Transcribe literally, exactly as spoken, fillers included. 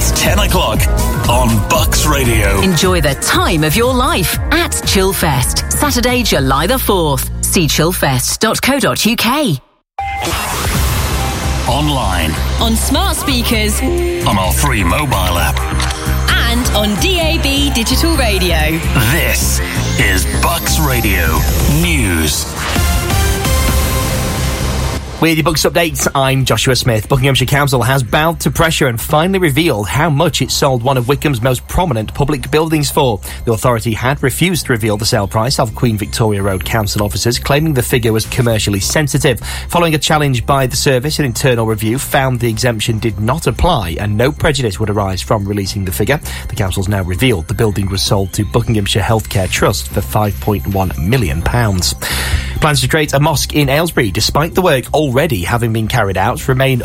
It's ten o'clock on Bucks Radio. Enjoy the time of your life at Chillfest, Saturday, July the fourth. See chillfest dot co dot uk. Online. On smart speakers. On our free mobile app. And on D A B digital radio. This is Bucks Radio News. With your Bucks updates, I'm Joshua Smith. Buckinghamshire Council has bowed to pressure and finally revealed how much it sold one of Wycombe's most prominent public buildings for. The authority had refused to reveal the sale price of Queen Victoria Road council offices, claiming the figure was commercially sensitive. Following a challenge by the service, an internal review found the exemption did not apply and no prejudice would arise from releasing the figure. The council's now revealed the building was sold to Buckinghamshire Healthcare Trust for five point one million pounds. Plans to create a mosque in Aylesbury, despite the work already having been carried out, remain